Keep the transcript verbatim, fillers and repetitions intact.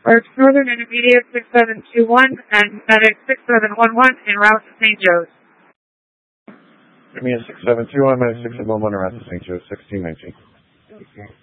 Arch Northern Intermediate six seven two one and Medic six seven one one en route to Saint Joe's. Give me a six seven two one, Medic six seven one one en route to Saint Joe's, sixteen nineteen.